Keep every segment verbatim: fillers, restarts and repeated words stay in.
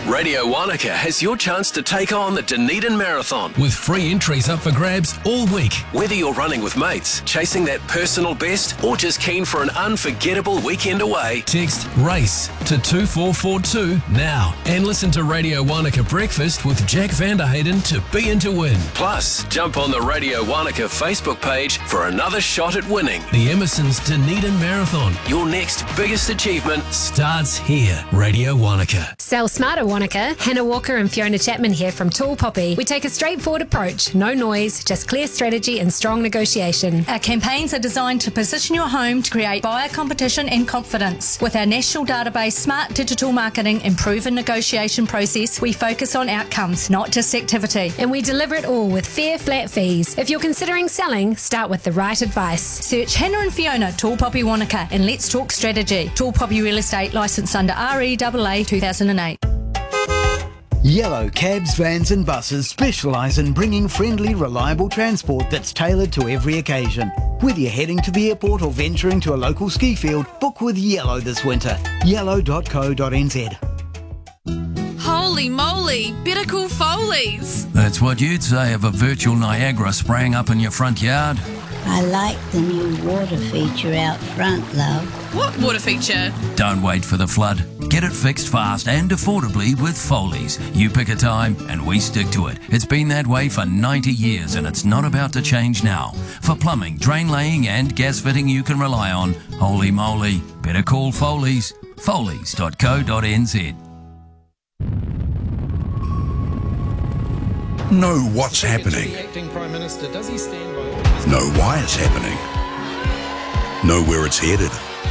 Radio Wanaka has your chance to take on the Dunedin Marathon. With free entries up for grabs all week. Whether you're running with mates, chasing that personal best, or just keen for an unforgettable weekend away, text RACE to two four four two now and listen to Radio Wanaka Breakfast with Jack Vanderhayden to be in to win. Plus, jump on the Radio Wanaka Facebook page for another shot at winning. The Emerson's Dunedin Marathon. Your next biggest achievement starts here. Radio Wanaka. Sell smarter, Wanaka. Hannah Walker and Fiona Chapman here from Tall Poppy. We take a straightforward approach. No noise, just clear strategy and strong negotiation. Our campaigns are designed to position your home to create buyer competition and confidence. With our national database, smart digital marketing and proven negotiation process, we focus on outcomes, not just activity. And we deliver it all with fair, flat fees. If you're considering selling, start with the right advice. Search Hannah and Fiona, Tall Poppy Wanaka, and let's talk strategy. Tall Poppy Real Estate, licensed under R E A A two thousand eight. Yellow cabs, vans and buses specialise in bringing friendly, reliable transport that's tailored to every occasion. Whether you're heading to the airport or venturing to a local ski field, book with Yellow this winter. yellow dot co dot n z. Holy moly, better call Foley's. That's what you'd say of a virtual Niagara spraying up in your front yard. I like the new water feature out front, love. What water feature? Don't wait for the flood. Get it fixed fast and affordably with Foley's. You pick a time and we stick to it. It's been that way for ninety years and it's not about to change now. For plumbing, drain laying and gas fitting you can rely on, holy moly, better call Foley's. Foley's dot co dot n z. Know what's happening. Know why it's happening. Know where it's headed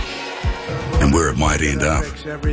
and where it might end up.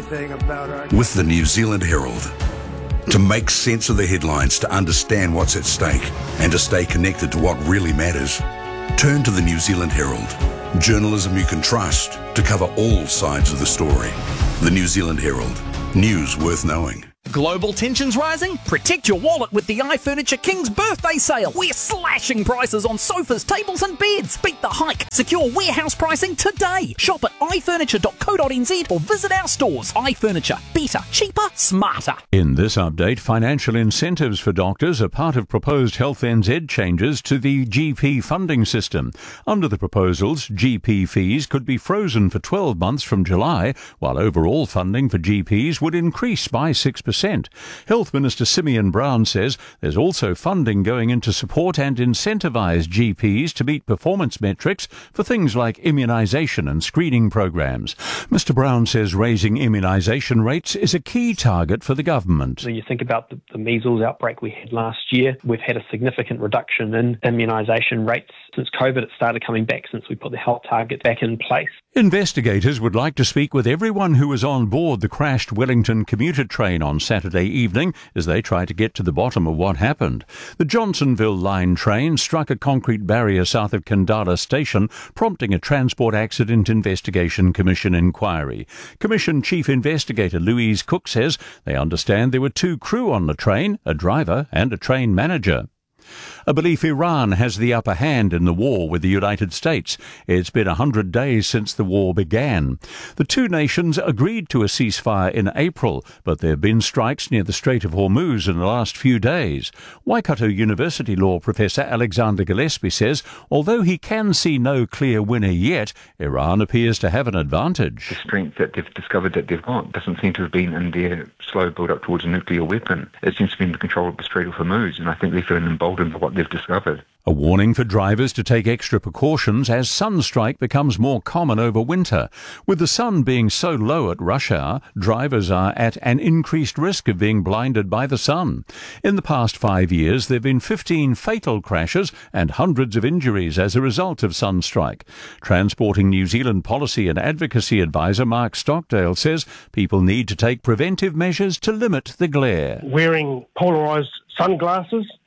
With the New Zealand Herald. To make sense of the headlines, to understand what's at stake and to stay connected to what really matters, turn to the New Zealand Herald. Journalism you can trust to cover all sides of the story. The New Zealand Herald. News worth knowing. Global tensions rising? Protect your wallet with the iFurniture King's birthday sale. We're slashing prices on sofas, tables and beds. Beat the hike. Secure warehouse pricing today. Shop at i furniture dot co dot n z or visit our stores. iFurniture. Better, cheaper, smarter. In this update, financial incentives for doctors are part of proposed Health N Z changes to the G P funding system. Under the proposals, G P fees could be frozen for twelve months from July, while overall funding for G Ps would increase by six percent. Health Minister Simeon Brown says there's also funding going in to support and incentivise G Ps to meet performance metrics for things like immunisation and screening programs. Mister Brown says raising immunisation rates is a key target for the government. So you think about the, the measles outbreak we had last year, we've had a significant reduction in immunisation rates. Since COVID, it started coming back since we put the health target back in place. Investigators would like to speak with everyone who was on board the crashed Wellington commuter train on Saturday evening as they try to get to the bottom of what happened. The Johnsonville line train struck a concrete barrier south of Kandala Station, prompting a Transport Accident Investigation Commission inquiry. Commission Chief Investigator Louise Cook says they understand there were two crew on the train, a driver and a train manager. A belief Iran has the upper hand in the war with the United States. It's been a hundred days since the war began. The two nations agreed to a ceasefire in April, but there have been strikes near the Strait of Hormuz in the last few days. Waikato University law professor Alexander Gillespie says, although he can see no clear winner yet, Iran appears to have an advantage. The strength that they've discovered that they've got doesn't seem to have been in their slow build-up towards a nuclear weapon. It seems to be in the control of the Strait of Hormuz, and I think they're feeling emboldened by what they've discovered. A warning for drivers to take extra precautions as sunstrike becomes more common over winter. With the sun being so low at rush hour, drivers are at an increased risk of being blinded by the sun. In the past five years, there have been fifteen fatal crashes and hundreds of injuries as a result of sunstrike. Transporting New Zealand policy and advocacy advisor Mark Stockdale says people need to take preventive measures to limit the glare. Wearing polarised sunglasses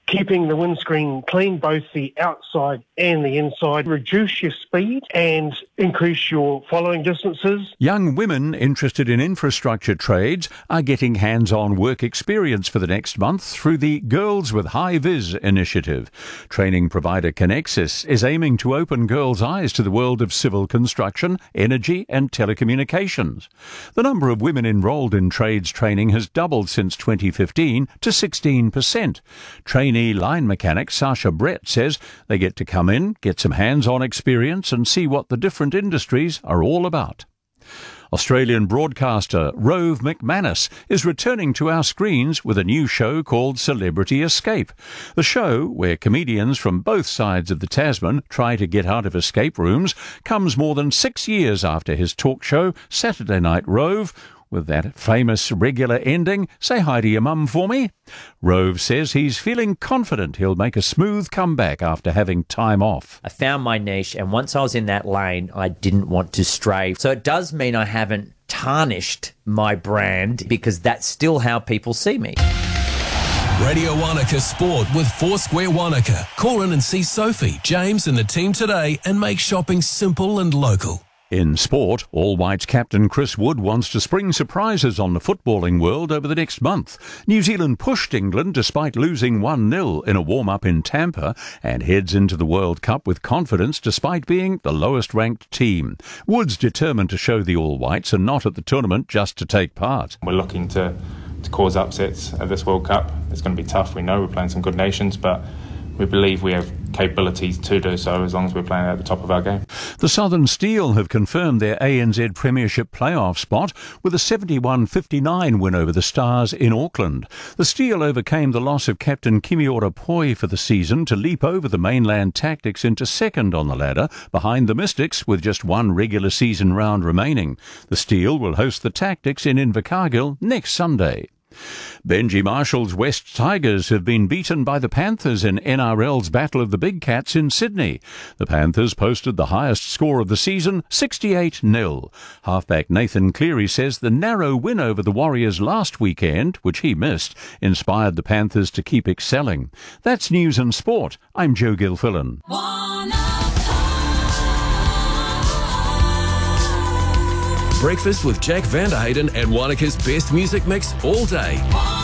keeping the windscreen clean, both the outside and the inside, reduce your speed and increase your following distances. Young women interested in infrastructure trades are getting hands-on work experience for the next month through the Girls with High Vis initiative. Training provider Connexus is aiming to open girls' eyes to the world of civil construction, energy and telecommunications. The number of women enrolled in trades training has doubled since twenty fifteen to sixteen percent. Trainee line mechanic Sasha Brett says they get to come in, get some hands-on experience and see what the different industries are all about. Australian broadcaster Rove McManus is returning to our screens with a new show called Celebrity Escape. The show, where comedians from both sides of the Tasman try to get out of escape rooms, comes more than six years after his talk show Saturday Night Rove. With that famous regular ending, say hi to your mum for me. Rove says he's feeling confident he'll make a smooth comeback after having time off. I found my niche, and once I was in that lane, I didn't want to stray. So it does mean I haven't tarnished my brand, because that's still how people see me. Radio Wanaka Sport with Foursquare Wanaka. Call in and see Sophie, James and the team today and make shopping simple and local. In sport, All Whites captain Chris Wood wants to spring surprises on the footballing world over the next month. New Zealand pushed England despite losing one nil in a warm-up in Tampa and heads into the World Cup with confidence despite being the lowest-ranked team. Wood's determined to show the All Whites and not at the tournament just to take part. We're looking to, to cause upsets at this World Cup. It's going to be tough. We know we're playing some good nations, but we believe we have capabilities to do so as long as we're playing at the top of our game. The Southern Steel have confirmed their A N Z Premiership playoff spot with a seventy-one fifty-nine win over the Stars in Auckland. The Steel overcame the loss of captain Kimiora Poi for the season to leap over the mainland Tactics into second on the ladder behind the Mystics with just one regular season round remaining. The Steel will host the Tactics in Invercargill next Sunday. Benji Marshall's West Tigers have been beaten by the Panthers in N R L's Battle of the Big Cats in Sydney. The Panthers posted the highest score of the season, sixty-eight nil. Halfback Nathan Cleary says the narrow win over the Warriors last weekend, which he missed, inspired the Panthers to keep excelling. That's news and sport. I'm Joe Gilfillan. Breakfast with Jack Vanderhayden and Wanaka's best music mix all day.